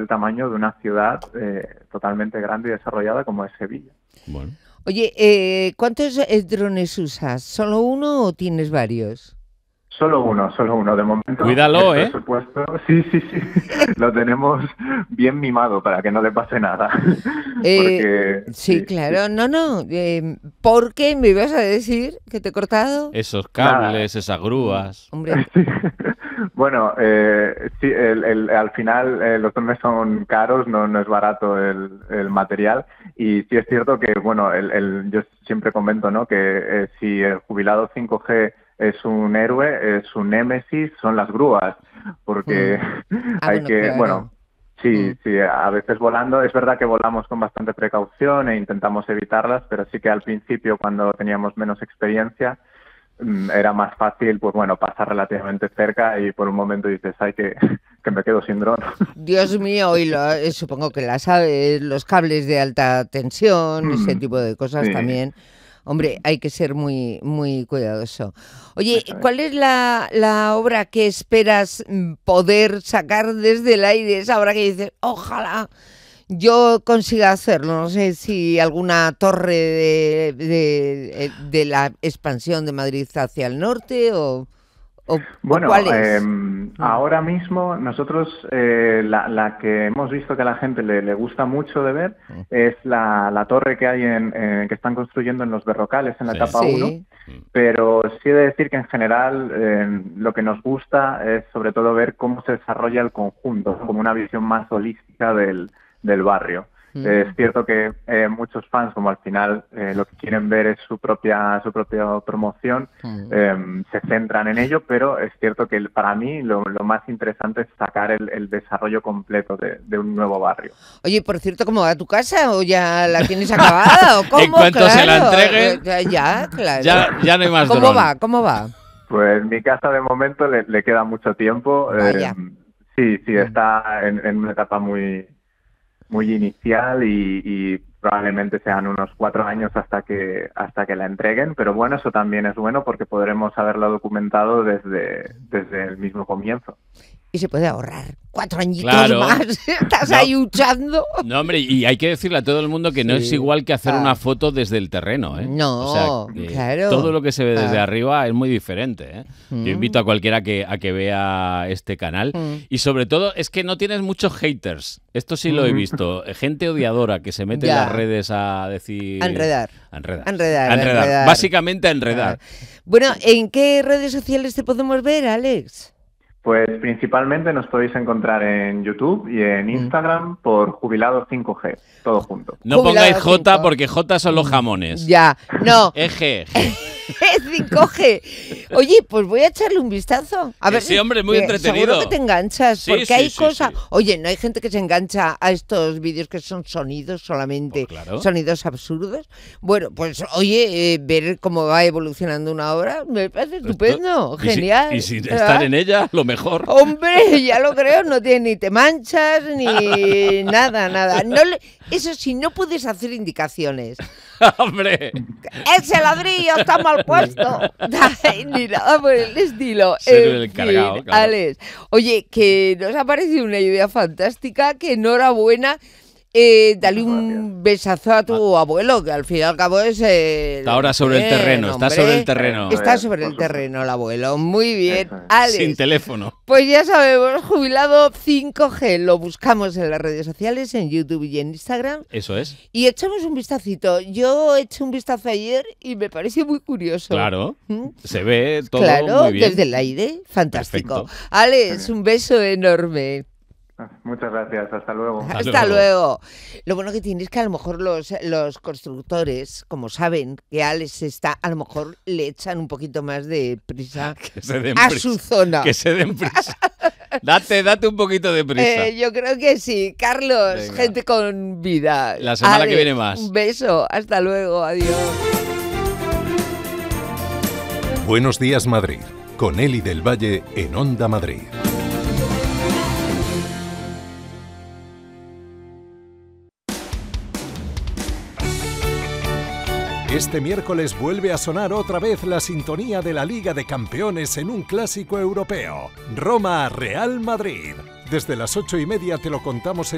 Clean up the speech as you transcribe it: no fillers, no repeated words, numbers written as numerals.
tamaño de una ciudad totalmente grande y desarrollada como es Sevilla. Bueno. Oye, ¿cuántos drones usas? ¿Solo uno o tienes varios? Solo uno, de momento. Cuídalo, el presupuesto, sí, lo tenemos bien mimado para que no le pase nada. Porque, sí, claro, no, porque me ibas a decir que te he cortado. Esos cables, esas grúas. Hombre. Sí. Bueno, sí, al final los drones son caros, no es barato el material, y sí es cierto que, bueno, yo siempre comento, ¿no?, que si el jubilado 5G es un héroe, es un némesis, son las grúas, porque hay que, claro. bueno, sí, a veces volando, es verdad que volamos con bastante precaución e intentamos evitarlas, pero sí que al principio, cuando teníamos menos experiencia, era más fácil, pues bueno, pasar relativamente cerca y por un momento dices, ay, que me quedo sin dron. Dios mío, y supongo que los cables de alta tensión, ese tipo de cosas también. Hombre, hay que ser muy, muy cuidadoso. Oye, ¿cuál es la obra que esperas poder sacar desde el aire? Esa obra que dices, ojalá yo consiga hacerlo. No sé si alguna torre de la expansión de Madrid hacia el norte o bueno, ¿cuál es? Ahora mismo nosotros la que hemos visto que a la gente le gusta mucho de ver es la torre que hay que están construyendo en Los Berrocales en la etapa 1, pero sí he de decir que en general lo que nos gusta es sobre todo ver cómo se desarrolla el conjunto, como una visión más holística del barrio. Es cierto que muchos fans, como al final lo que quieren ver es su propia promoción, se centran en ello, pero es cierto que para mí lo más interesante es sacar el desarrollo completo de un nuevo barrio. Oye, por cierto, ¿cómo va tu casa? ¿O ya la tienes acabada? ¿O cómo? En cuanto se la entreguen, ya, claro. Ya no hay más ¿Cómo dron. ¿Cómo va? Pues mi casa de momento le queda mucho tiempo. Sí, está en una etapa muy inicial y probablemente sean unos 4 años hasta que la entreguen, pero bueno, eso también es bueno porque podremos haberlo documentado desde el mismo comienzo. Y se puede ahorrar 4 añitos más. Estás ahí luchando. No, hombre, y hay que decirle a todo el mundo que no es igual que hacer una foto desde el terreno, ¿eh? No, o sea, claro. Todo lo que se ve desde arriba es muy diferente, ¿eh? Yo invito a cualquiera a que vea este canal. Y sobre todo es que no tienes muchos haters. Esto sí lo he visto. Gente odiadora que se mete en las redes a decir... A enredar. Básicamente a enredar. Bueno, ¿en qué redes sociales te podemos ver, Alex? Pues principalmente nos podéis encontrar en YouTube y en Instagram por Jubilado 5G, todo junto. No pongáis J porque J son los jamones. Ya, no. Eje. 5G. Oye, pues voy a echarle un vistazo. A ver, sí, hombre, muy entretenido. Seguro que te enganchas, porque hay cosas... Sí. Oye, ¿no hay gente que se engancha a estos vídeos que son sonidos solamente? Pues claro. Sonidos absurdos. Bueno, pues oye, ver cómo va evolucionando una obra me parece estupendo, genial. Y sin estar en ella, lo mejor. Hombre, ya lo creo, no tiene ni te manchas, ni nada. Eso sí, no puedes hacer indicaciones. ¡Hombre! ¡Ese ladrillo está mal puesto! Ni nada por el estilo. Ser el encargado, claro. Alex, oye, que nos ha parecido una idea fantástica, que enhorabuena. Dale un besazo a tu abuelo, que al fin y al cabo es... Está ahora sobre el terreno, hombre. está sobre el terreno. Está sobre el terreno el abuelo, muy bien. Alex, sin teléfono. Pues ya sabemos, Jubilado 5G, lo buscamos en las redes sociales, en YouTube y en Instagram. Eso es. Y echamos un vistacito. Yo eché un vistazo ayer y me pareció muy curioso. Claro, se ve todo muy bien. Desde el aire, fantástico. Perfecto. Alex, un beso enorme. Muchas gracias, hasta luego. Hasta luego. Lo bueno que tiene es que a lo mejor los constructores, como saben que Alex está, a lo mejor le echan un poquito más de prisa a su zona. Que se den prisa. Date un poquito de prisa. Yo creo que sí. Carlos, venga. Gente con vida. La semana Alex, que viene más. Un beso. Hasta luego. Adiós. Buenos días, Madrid. Con Eli del Valle en Onda Madrid. Este miércoles vuelve a sonar otra vez la sintonía de la Liga de Campeones en un clásico europeo. Roma-Real Madrid. Desde las 8:30 te lo contamos en